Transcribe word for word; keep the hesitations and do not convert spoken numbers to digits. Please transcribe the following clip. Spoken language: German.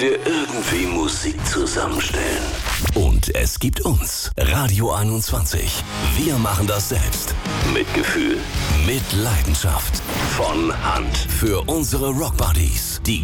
der irgendwie Musik zusammenstellen. Und es gibt uns, Radio einundzwanzig. Wir machen das selbst. Mit Gefühl, mit Leidenschaft. von Hand. Für unsere Rockbuddies, die